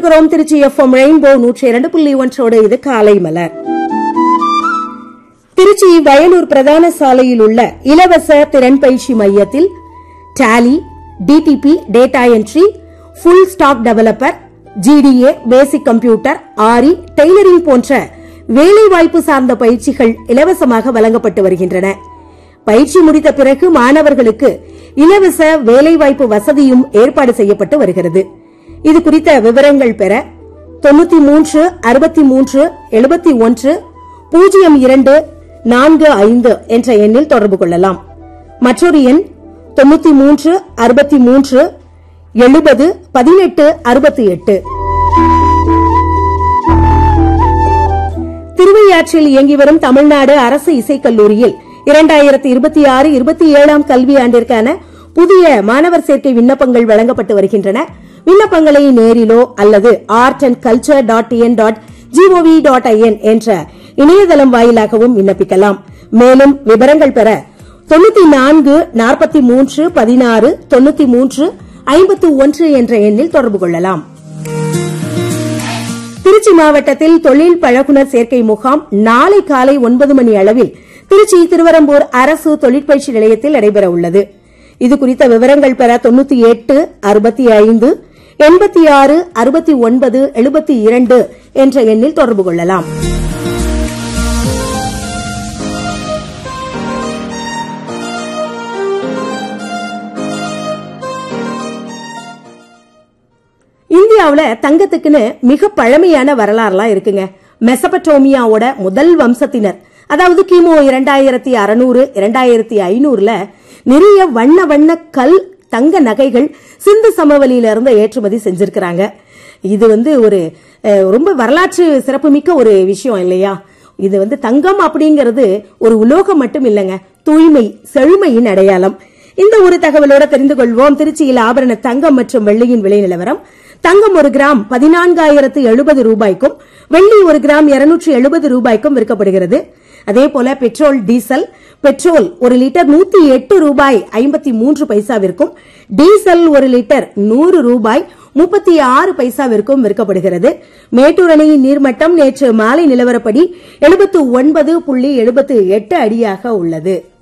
இணைந்திருக்கிறோம் Trichy FM rainbow 102.1 இது காலை மலர். திருச்சி வயலூர் பிரதான சாலையில் உள்ள இலவச திறன் பயிற்சி மையத்தில் tally, TDP, data entry, full stock developer, GTA, basic computer, ஆரி, டெய்லரிங் போன்ற வேலைவாய்ப்பு சார்ந்த பயிற்சிகள் இலவசமாக வழங்கப்பட்டு வருகின்றன. பயிற்சி முடித்த பிறகு மாணவர்களுக்கு இலவச வேலைவாய்ப்பு வசதியும் ஏற்பாடு செய்யப்பட்டு வருகிறது. இது குறித்த விவரங்கள் பெற 93 63 71 02 45 என்ற எண்ணில் தொடர்பு கொள்ளலாம். மற்றொரு எண் 93 63 70 18 68. திருவையாற்றில் இயங்கி வரும் தமிழ்நாடு அரசு இசைக்கல்லூரியில் 2026-27 கல்வியாண்டிற்கான புதிய மாணவர் சேர்க்கை விண்ணப்பங்கள் வழங்கப்பட்டு வருகின்றன. விண்ணப்பங்களை நேரிலோ அல்லது artandculture.tn.gov.in என்ற இணையதளம் வாயிலாகவும் விண்ணப்பிக்கலாம். மேலும் விவரங்கள் பெற 94 43 16 93 51 என்ற எண்ணில் தொடர்பு கொள்ளலாம். திருச்சி மாவட்டத்தில் தொழில் பழகுனர் சேர்க்கை முகாம் நாளை காலை 9 மணி அளவில் திருச்சி திருவரம்பூர் அரசு தொழிற்பயிற்சி நிலையத்தில் நடைபெற உள்ளது. இதுகுறித்த விவரங்கள் பெற 98 65 86 69 72 என்ற எண்ணில் தொடர்பு கொள்ளலாம். இந்தியாவுல தங்கத்துக்குன்னு மிக பழமையான வரலாறுலாம் இருக்குங்க. மெசபடோமியாவோட முதல் வம்சத்தினர், அதாவது கிமு 2600 2500ல நிறைய வண்ண வண்ண கல் தங்க நகைகள் சிந்து சமவெளியிலிருந்து ஏற்றுமதி செஞ்சிருக்கிறாங்க. இது ஒரு ரொம்ப வரலாற்று சிறப்புமிக்க ஒரு விஷயம் இல்லையா? இது தங்கம் அப்படிங்கிறது ஒரு உலோகம் மட்டும் இல்லைங்க, தூய்மை செழுமையின் அடையாளம். இந்த ஒரு தகவலோட தெரிந்து கொள்வோம் திருச்சியில் ஆபரண தங்கம் மற்றும் வெள்ளியின் விலை நிலவரம். தங்கம் 1 கிராம் 14,070 ரூபாய்க்கும், வெள்ளி 1 கிராம் 270 ரூபாய்க்கும் விற்கப்படுகிறது. அதேபோல பெட்ரோல், டீசல். பெட்ரோல் 1 லிட்டர் 108 ரூபாய் 53 பைசாவிற்கும், டீசல் 1 லிட்டர் 100 ரூபாய் 36 பைசாவிற்கும் விற்கப்படுகிறது. மேட்டூர் அணையின் நீர்மட்டம் நேற்று மாலை நிலவரப்படி 79.78 அடியாக உள்ளது.